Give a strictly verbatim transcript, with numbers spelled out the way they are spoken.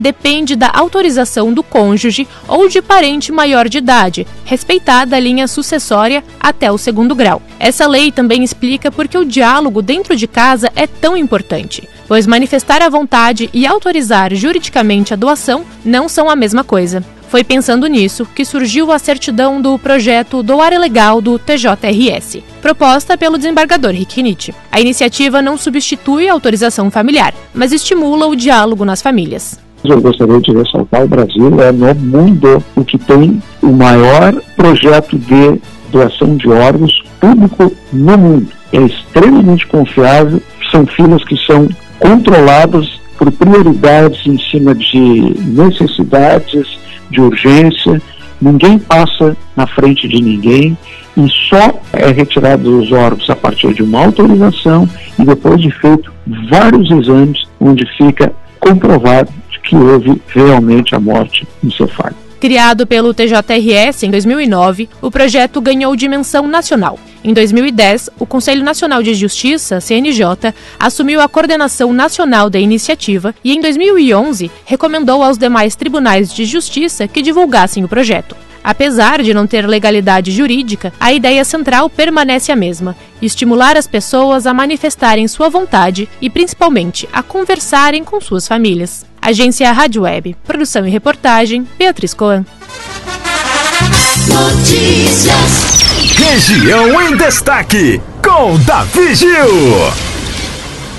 depende da autorização do cônjuge ou de parente maior de idade, respeitada a linha sucessória até o segundo grau. Essa lei também explica por que o diálogo dentro de casa é tão importante, pois manifestar a vontade e autorizar juridicamente a doação não são a mesma coisa. Foi pensando nisso que surgiu a certidão do projeto Doar é Legal do T J R S, proposta pelo desembargador Rick Ritt. A iniciativa não substitui a autorização familiar, mas estimula o diálogo nas famílias. Eu gostaria de ressaltar: o Brasil é no mundo o que tem o maior projeto de doação de órgãos público no mundo. É extremamente confiável, são filas que são controladas por prioridades em cima de necessidades, de urgência, ninguém passa na frente de ninguém e só é retirado dos órgãos a partir de uma autorização e depois de feito vários exames onde fica comprovado que houve realmente a morte encefálica. Criado pelo T J R S em dois mil e nove, o projeto ganhou dimensão nacional. Em dois mil e dez, o Conselho Nacional de Justiça, C N J, assumiu a coordenação nacional da iniciativa e, em dois mil e onze, recomendou aos demais tribunais de justiça que divulgassem o projeto. Apesar de não ter legalidade jurídica, a ideia central permanece a mesma: estimular as pessoas a manifestarem sua vontade e, principalmente, a conversarem com suas famílias. Agência Rádio Web. Produção e reportagem, Beatriz Coan. Notícias. Região em Destaque, com Davi Gil.